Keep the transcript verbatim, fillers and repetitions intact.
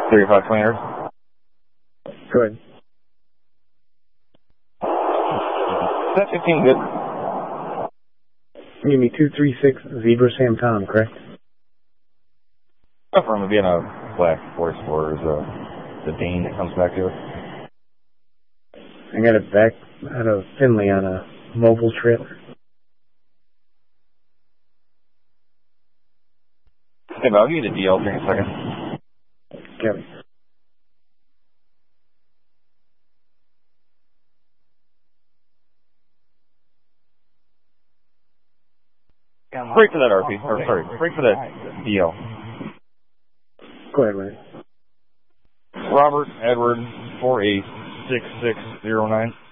thirty-five twenty yards. Go ahead. Set fifteen, good. Give me two three six Zebra Sam Tom, correct? From it being a black Ford Explorer is uh, the Dane that comes back to us. I got it back out of Finley on a mobile trailer. Okay, but I'll give you the D L here in a second. Kevin. Break for that R P, or sorry, break for that D L. Go ahead, Larry. Robert Edward four eight six six zero nine.